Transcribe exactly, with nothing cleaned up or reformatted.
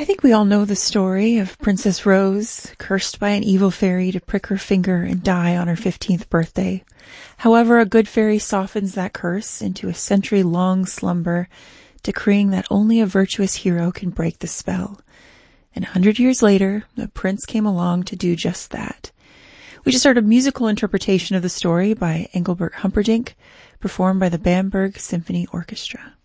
I think we all know the story of Princess Rose, cursed by an evil fairy to prick her finger and die on her fifteenth birthday. However, a good fairy softens that curse into a century-long slumber, decreeing that only a virtuous hero can break the spell. And a hundred years later, the prince came along to do just that. We just heard a musical interpretation of the story by Engelbert Humperdinck, performed by the Bamberg Symphony Orchestra.